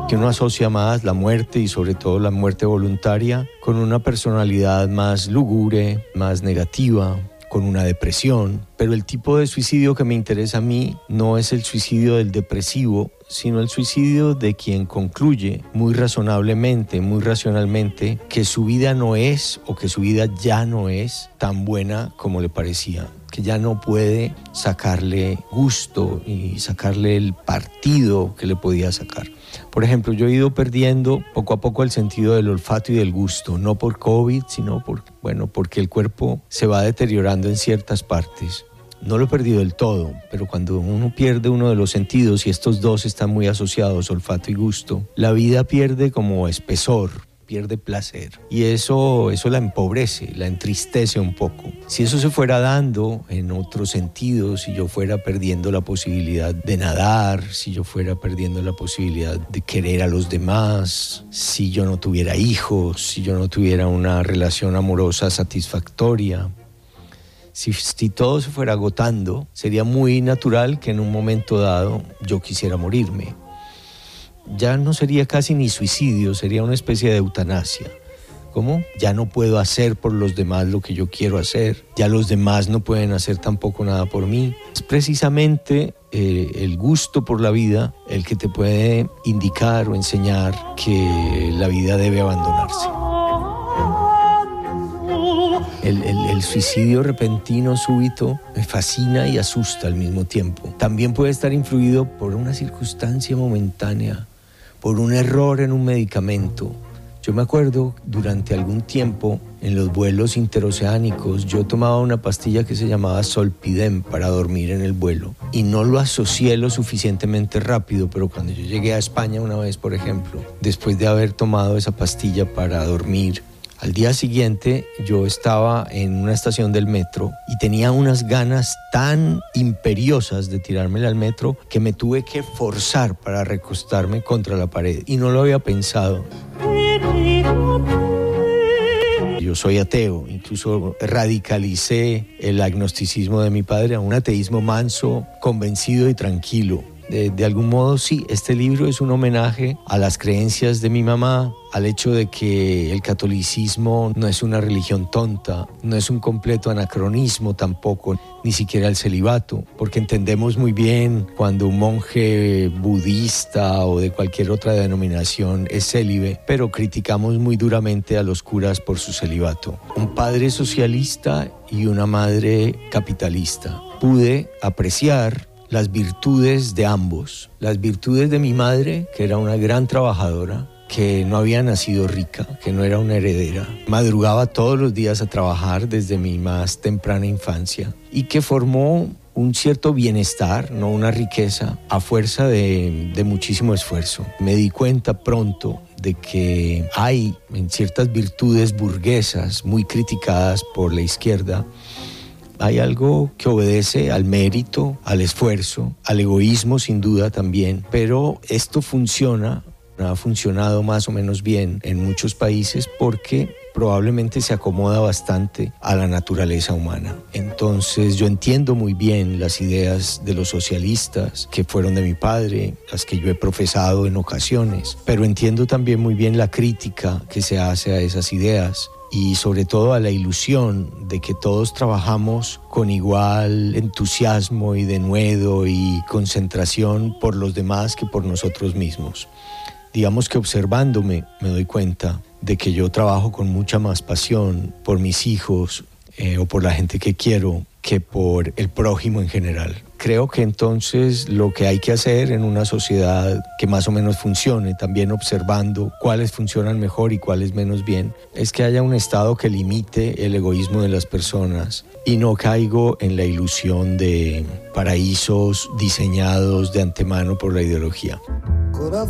que uno asocia más la muerte y sobre todo la muerte voluntaria con una personalidad más lúgubre, más negativa, con una depresión. Pero el tipo de suicidio que me interesa a mí no es el suicidio del depresivo, sino el suicidio de quien concluye muy razonablemente, muy racionalmente, que su vida no es o que su vida ya no es tan buena como le parecía, que ya no puede sacarle gusto y sacarle el partido que le podía sacar. Por ejemplo, yo he ido perdiendo poco a poco el sentido del olfato y del gusto, no por COVID, sino porque el cuerpo se va deteriorando en ciertas partes. No lo he perdido del todo, pero cuando uno pierde uno de los sentidos y estos dos están muy asociados, olfato y gusto, la vida pierde como espesor, pierde placer. Y eso la empobrece, la entristece un poco. Si eso se fuera dando en otros sentidos, si yo fuera perdiendo la posibilidad de nadar, si yo fuera perdiendo la posibilidad de querer a los demás, si yo no tuviera hijos, si yo no tuviera una relación amorosa satisfactoria, si todo se fuera agotando, sería muy natural que en un momento dado yo quisiera morirme. Ya no sería casi ni suicidio, sería una especie de eutanasia. ¿Cómo? Ya no puedo hacer por los demás lo que yo quiero hacer, ya los demás no pueden hacer tampoco nada por mí. Es precisamente el gusto por la vida el que te puede indicar o enseñar que la vida debe abandonarse. El suicidio repentino, súbito, me fascina y asusta al mismo tiempo. También puede estar influido por una circunstancia momentánea, por un error en un medicamento. Yo me acuerdo, durante algún tiempo, en los vuelos interoceánicos, yo tomaba una pastilla que se llamaba Zolpidem para dormir en el vuelo. Y no lo asocié lo suficientemente rápido, pero cuando yo llegué a España una vez, por ejemplo, después de haber tomado esa pastilla para dormir, al día siguiente yo estaba en una estación del metro y tenía unas ganas tan imperiosas de tirármela al metro que me tuve que forzar para recostarme contra la pared y no lo había pensado. Yo soy ateo, incluso radicalicé el agnosticismo de mi padre a un ateísmo manso, convencido y tranquilo. De algún modo, sí, este libro es un homenaje a las creencias de mi mamá, al hecho de que el catolicismo no es una religión tonta, no es un completo anacronismo tampoco, ni siquiera el celibato, porque entendemos muy bien cuando un monje budista o de cualquier otra denominación es célibe, pero criticamos muy duramente a los curas por su celibato. Un padre socialista y una madre capitalista. Pude apreciar las virtudes de ambos, las virtudes de mi madre, que era una gran trabajadora, que no había nacido rica, que no era una heredera, madrugaba todos los días a trabajar desde mi más temprana infancia y que formó un cierto bienestar, no una riqueza, a fuerza de muchísimo esfuerzo. Me di cuenta pronto de que hay en ciertas virtudes burguesas muy criticadas por la izquierda, hay algo que obedece al mérito, al esfuerzo, al egoísmo sin duda también, pero esto ha funcionado más o menos bien en muchos países porque probablemente se acomoda bastante a la naturaleza humana. Entonces yo entiendo muy bien las ideas de los socialistas que fueron de mi padre, las que yo he profesado en ocasiones, pero entiendo también muy bien la crítica que se hace a esas ideas y sobre todo a la ilusión de que todos trabajamos con igual entusiasmo y denuedo y concentración por los demás que por nosotros mismos. Digamos que observándome me doy cuenta de que yo trabajo con mucha más pasión por mis hijos o por la gente que quiero que por el prójimo en general. Creo que entonces lo que hay que hacer en una sociedad que más o menos funcione, también observando cuáles funcionan mejor y cuáles menos bien, es que haya un Estado que limite el egoísmo de las personas y no caigo en la ilusión de paraísos diseñados de antemano por la ideología.